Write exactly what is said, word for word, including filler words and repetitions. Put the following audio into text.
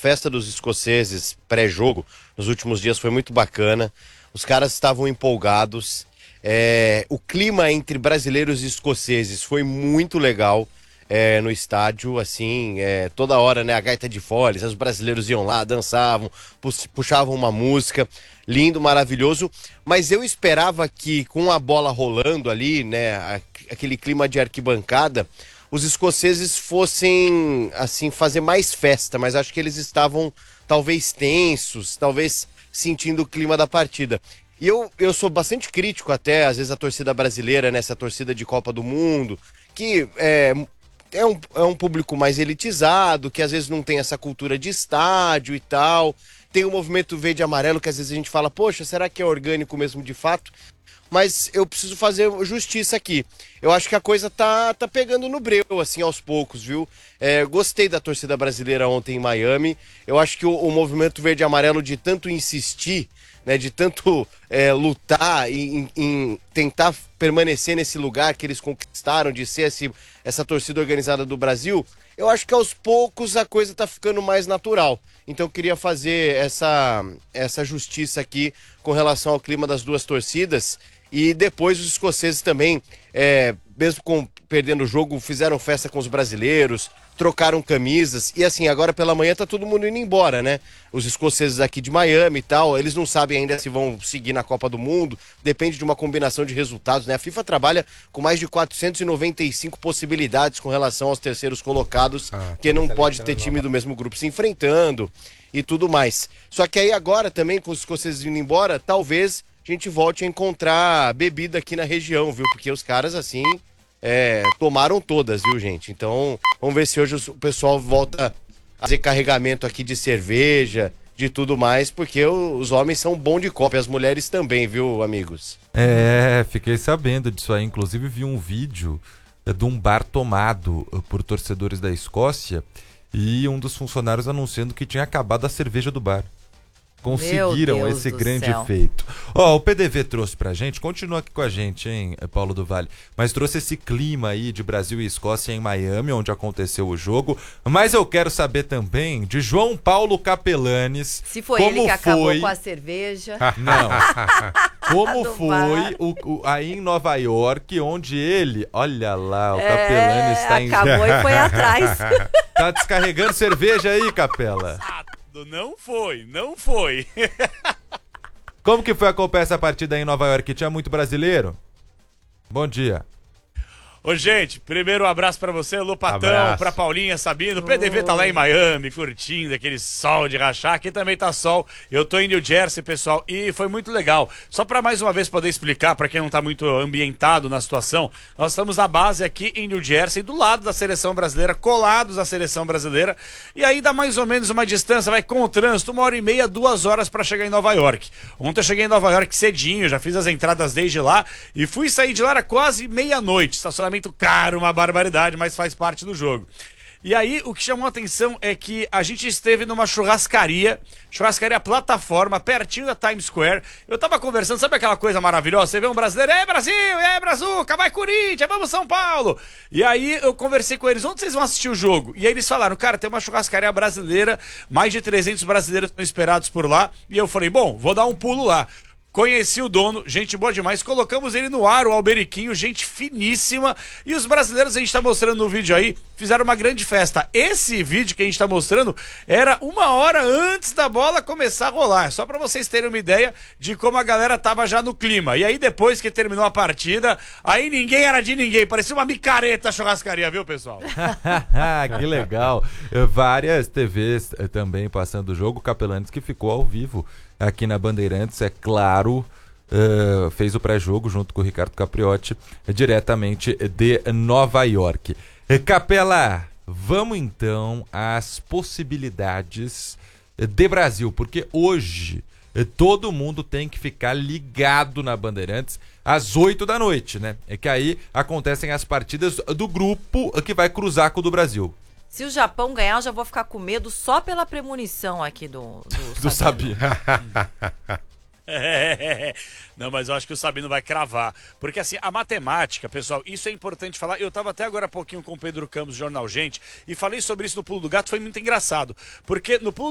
festa dos escoceses pré-jogo nos últimos dias foi muito bacana. Os caras estavam empolgados. É, o clima entre brasileiros e escoceses foi muito legal é, no estádio, assim, é, toda hora, né, a gaita de foles, os brasileiros iam lá, dançavam, puxavam uma música, lindo, maravilhoso, mas eu esperava que com a bola rolando ali, né, aquele clima de arquibancada, os escoceses fossem, assim, fazer mais festa, mas acho que eles estavam talvez tensos, talvez sentindo o clima da partida. E eu, eu sou bastante crítico até, às vezes, a torcida brasileira, nessa torcida de Copa do Mundo, que é, é, um, é um público mais elitizado, que às vezes não tem essa cultura de estádio e tal. Tem o movimento verde e amarelo, que às vezes a gente fala, poxa, será que é orgânico mesmo de fato? Mas eu preciso fazer justiça aqui. Eu acho que a coisa tá, tá pegando no breu, assim, aos poucos, viu? É, gostei da torcida brasileira ontem em Miami. Eu acho que o, o movimento verde e amarelo, de tanto insistir, né, de tanto é, lutar em, em tentar permanecer nesse lugar que eles conquistaram, de ser esse, essa torcida organizada do Brasil, eu acho que aos poucos a coisa tá ficando mais natural. Então eu queria fazer essa, essa justiça aqui com relação ao clima das duas torcidas. E depois os escoceses também, é, mesmo com, perdendo o jogo, fizeram festa com os brasileiros, trocaram camisas. E assim, agora pela manhã tá todo mundo indo embora, né? Os escoceses aqui de Miami e tal, eles não sabem ainda se vão seguir na Copa do Mundo. Depende de uma combinação de resultados, né? A FIFA trabalha com mais de quatrocentas e noventa e cinco possibilidades com relação aos terceiros colocados, ah, que não pode ter time do mesmo grupo se enfrentando e tudo mais. Só que aí agora também, com os escoceses indo embora, talvez a gente volte a encontrar bebida aqui na região, viu? Porque os caras, assim, é, tomaram todas, viu, gente? Então, vamos ver se hoje o pessoal volta a fazer carregamento aqui de cerveja, de tudo mais, porque os homens são bons de copa, e as mulheres também, viu, amigos? É, fiquei sabendo disso aí. Inclusive, vi um vídeo de um bar tomado por torcedores da Escócia e um dos funcionários anunciando que tinha acabado a cerveja do bar. Conseguiram esse grande céu. feito. Ó, oh, o P D V trouxe pra gente, continua aqui com a gente, hein, Paulo do Vale, mas trouxe esse clima aí de Brasil e Escócia em Miami, onde aconteceu o jogo, mas eu quero saber também de João Paulo Capelanes. Se foi como ele que foi... acabou com a cerveja. Não. Como foi o, o, aí em Nova York, onde ele, olha lá, o é, Capelanes está em... acabou e foi atrás. Tá descarregando cerveja aí, Capela? Não foi, não foi. Como que foi acompanhar essa partida aí em Nova York? Tinha muito brasileiro? Bom dia. Ô, gente, primeiro um abraço pra você, Lupatão, abraço. Pra Paulinha, Sabino. O P D V tá lá em Miami, curtindo aquele sol de rachar. Aqui também tá sol. Eu tô em New Jersey, pessoal, e foi muito legal. Só pra mais uma vez poder explicar, pra quem não tá muito ambientado na situação, nós estamos na base aqui em New Jersey, do lado da seleção brasileira, colados à seleção brasileira, e aí dá mais ou menos uma distância, vai com o trânsito, uma hora e meia, duas horas pra chegar em Nova York. Ontem eu cheguei em Nova York cedinho, já fiz as entradas desde lá, e fui sair de lá, era quase meia-noite, estacionamento caro, uma barbaridade, mas faz parte do jogo. E aí, o que chamou a atenção é que a gente esteve numa churrascaria, churrascaria plataforma, pertinho da Times Square. Eu tava conversando, sabe aquela coisa maravilhosa? Você vê um brasileiro, é Brasil, é Brazuca, vai Corinthians, vamos São Paulo. E aí, eu conversei com eles, onde vocês vão assistir o jogo? E aí eles falaram, cara, tem uma churrascaria brasileira, mais de trezentos brasileiros estão esperados por lá. E eu falei, bom, vou dar um pulo lá. Conheci o dono, gente boa demais, colocamos ele no ar, o Alberiquinho, gente finíssima, e os brasileiros, a gente tá mostrando no vídeo aí, fizeram uma grande festa. Esse vídeo que a gente tá mostrando era uma hora antes da bola começar a rolar, só pra vocês terem uma ideia de como a galera tava já no clima. E aí depois que terminou a partida, aí ninguém era de ninguém, parecia uma micareta a churrascaria, viu, pessoal? Que legal. Várias T Vs também passando o jogo, Capelanes que ficou ao vivo aqui na Bandeirantes, é claro, uh, fez o pré-jogo junto com o Ricardo Capriotti, diretamente de Nova York. Capela, vamos então às possibilidades de Brasil, porque hoje todo mundo tem que ficar ligado na Bandeirantes às oito da noite, né? É que aí acontecem as partidas do grupo que vai cruzar com o do Brasil. Se o Japão ganhar, eu já vou ficar com medo só pela premonição aqui do, do, do Sabino. É, não, mas eu acho que o Sabino vai cravar. Porque assim, a matemática, pessoal, isso é importante falar. Eu estava até agora há pouquinho com o Pedro Campos, Jornal Gente, e falei sobre isso no Pulo do Gato, foi muito engraçado. Porque no Pulo